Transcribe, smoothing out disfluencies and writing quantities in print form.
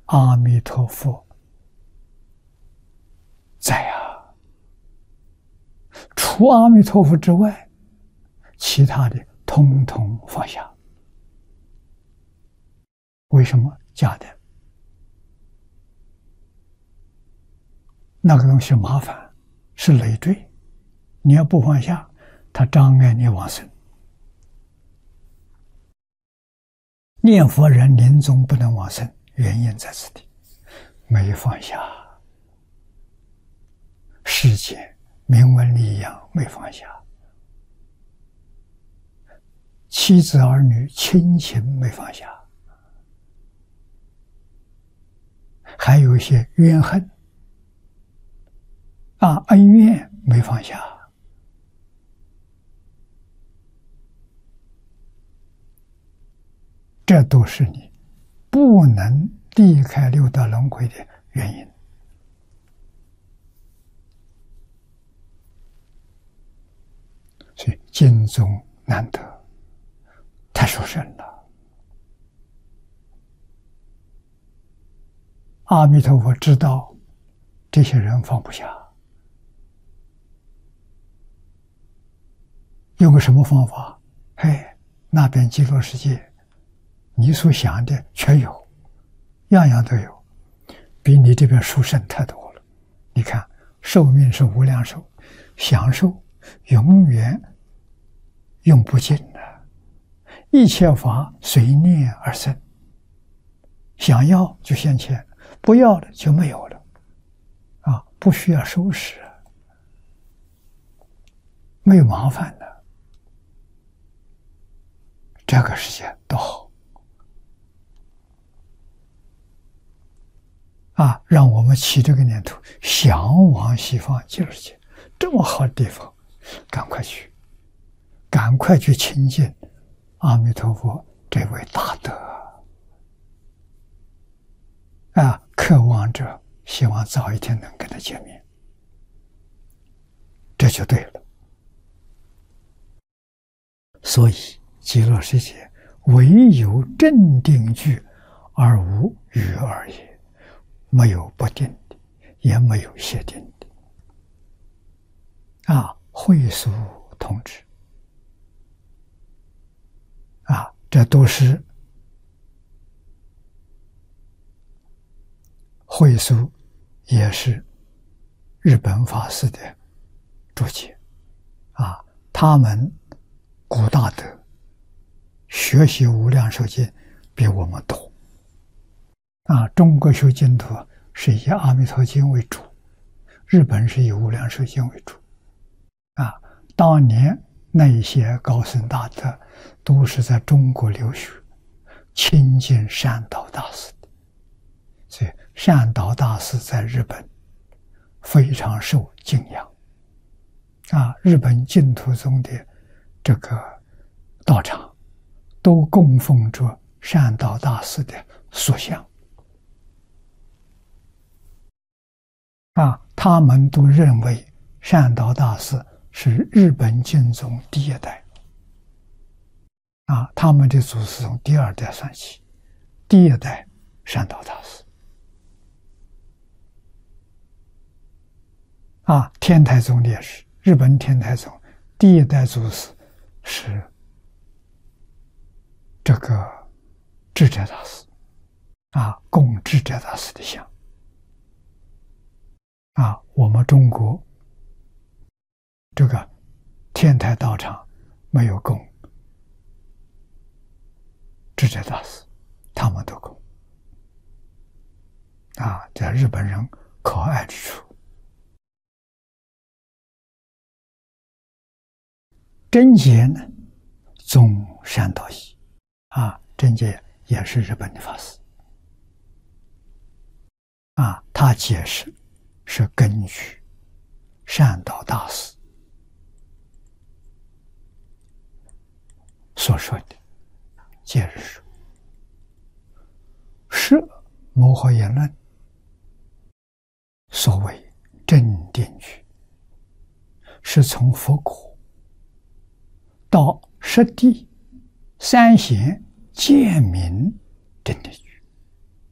阿弥陀佛在啊，除阿弥陀佛之外，其他的统统放下。为什么？假的，那个东西麻烦，是累赘，你要不放下，它障碍你往生。念佛人临终不能往生，原因在此地，没放下。世间名闻利养没放下，妻子儿女亲情没放下，还有一些怨恨恩怨没放下。这都是你不能离开六道轮回的原因。所以经中难得，太殊胜了。阿弥陀佛知道这些人放不下，用个什么方法？那边极乐世界你所想的全有，样样都有，比你这边殊胜太多了。你看，寿命是无量寿，享受永远用不尽的，一切法随念而生，想要就现前，不要了就没有了，不需要收拾，没有麻烦的，这个世界多好。让我们起这个念头，向往西方极乐世界，这么好的地方，赶快去，赶快去亲近阿弥陀佛这位大德渴望着，希望早一天能跟他见面，这就对了。所以极乐世界唯有正定句而无余二也。没有不定的，也没有邪定的，会俗同治，这都是会俗，也是日本法师的注解，他们古大德学习无量寿经比我们多。中国修净土是以阿弥陀经为主，日本是以无量寿经为主。当年那一些高僧大德都是在中国留学，亲近善导大师的，所以善导大师在日本非常受敬仰。日本净土宗的这个道场都供奉着善导大师的塑像。他们都认为善导大师是日本净宗第一代，他们的祖师从第二代算起，第一代善导大师。天台宗也是，日本天台宗第一代祖师是这个智者大师，供智者大师的像。我们中国这个天台道场没有供智者大师，他们都供。这日本人可爱之处。真解呢，宗善导义，真解也是日本的法师，他解释是根据善导大师所说的解释说，是摩诃言论所谓正定句，是从佛果到十地三贤见明定定句。